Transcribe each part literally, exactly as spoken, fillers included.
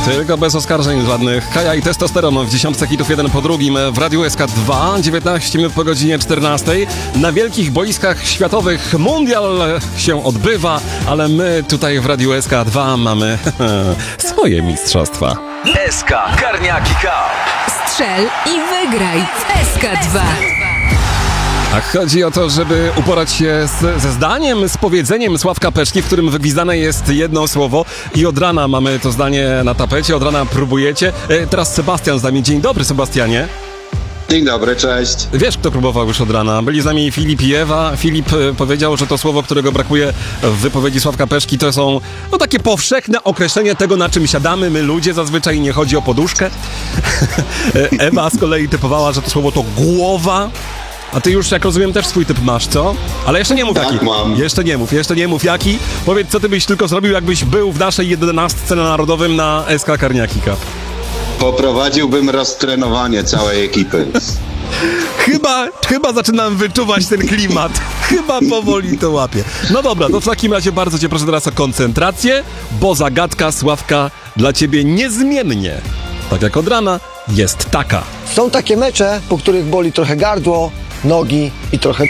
Tylko bez oskarżeń żadnych. Kaja i Testosteron w dziesiątce hitów jeden po drugim w Radiu S K dwa, dziewiętnaście minut po godzinie czternastej. Na wielkich boiskach światowych mundial się odbywa, ale my tutaj w Radiu S K dwa mamy swoje mistrzostwa. S K Karniaki Cup. Strzel i wygraj w S K dwa. A chodzi o to, żeby uporać się z, ze zdaniem, z powiedzeniem Sławka Peszki, w którym wygwizdane jest jedno słowo i od rana mamy to zdanie na tapecie, od rana próbujecie. E, teraz Sebastian z nami. Dzień dobry, Sebastianie. Dzień dobry, cześć. Wiesz, kto próbował już od rana? Byli z nami Filip i Ewa. Filip e, powiedział, że to słowo, którego brakuje w wypowiedzi Sławka Peszki, to są no takie powszechne określenie tego, na czym siadamy my ludzie. Zazwyczaj nie chodzi o poduszkę. Ewa z kolei typowała, że to słowo to głowa. A ty już, jak rozumiem, też swój typ masz, co? Ale jeszcze nie mów tak, jaki. Mam. Jeszcze nie mów, jeszcze nie mów jaki. Powiedz, co ty byś tylko zrobił, jakbyś był w naszej jedenastce na Narodowym na S K Karniaki Cup. Poprowadziłbym roztrenowanie całej ekipy. Chyba, chyba zaczynam wyczuwać ten klimat. Chyba powoli to łapię. No dobra, to w takim razie bardzo cię proszę teraz o koncentrację, bo zagadka, Sławka, dla ciebie niezmiennie, tak jak od rana, jest taka. Są takie mecze, po których boli trochę gardło, nogi i trochę...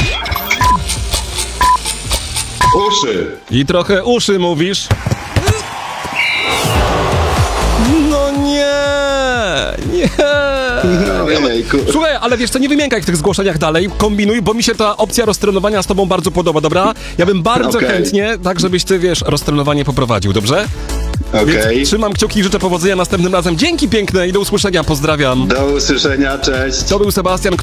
Uszy! I trochę uszy mówisz. No nie, nie. Ojejku. Słuchaj, ale wiesz co, nie wymiękaj w tych zgłoszeniach dalej, kombinuj, bo mi się ta opcja roztrenowania z tobą bardzo podoba, dobra? Ja bym bardzo Okay. chętnie, tak żebyś ty, wiesz, roztrenowanie poprowadził, dobrze? Okej. Więc trzymam kciuki i życzę powodzenia następnym razem. Dzięki piękne i do usłyszenia, pozdrawiam. Do usłyszenia, cześć. To był Sebastian,